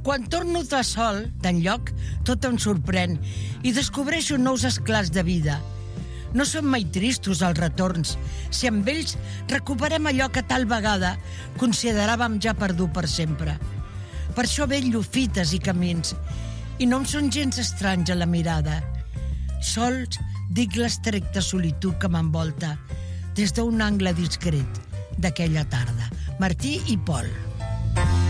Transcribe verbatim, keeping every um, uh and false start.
Quan torno de sol, d'enlloc, tot em sorprèn i descobreixo nous esclats de vida. No són mai tristos els retorns, si amb ells recuperem allò que tal vegada consideràvem ja perdut per sempre. Per això vetllo fites i camins, i no em són gens estranys a la mirada. Sols dic l'estricta solitud que m'envolta des d'un angle discret d'aquella tarda. Martí i Pol.